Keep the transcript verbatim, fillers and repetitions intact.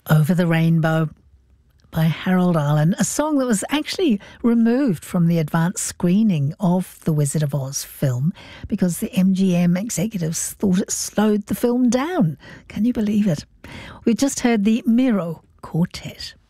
Over the Rainbow by Harold Arlen, a song that was actually removed from the advanced screening of the Wizard of Oz film because the M G M executives thought it slowed the film down. Can you believe it? We just heard the Miro Quartet.